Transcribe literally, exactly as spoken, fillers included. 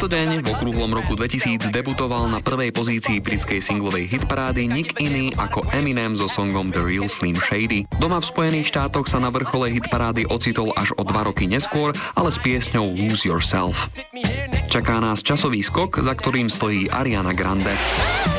tento deň v okrúhlom roku dvetisíc debutoval na prvej pozícii britskej singlovej hitparády nik iný ako Eminem so songom The Real Slim Shady. Doma v Spojených štátoch sa na vrchole hitparády ocitol až o dva roky neskôr, ale s piesňou Lose Yourself. Čaká nás časový skok, za ktorým stojí Ariana Grande.